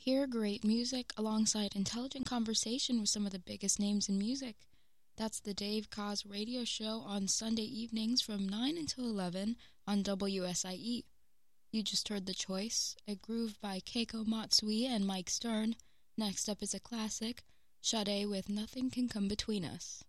Hear great music alongside intelligent conversation with some of the biggest names in music. That's the Dave Koz radio show on Sunday evenings from 9 until 11 on WSIE. You just heard The Choice, a groove by Keiko Matsui and Mike Stern. Next up is a classic, Sade with Nothing Can Come Between Us.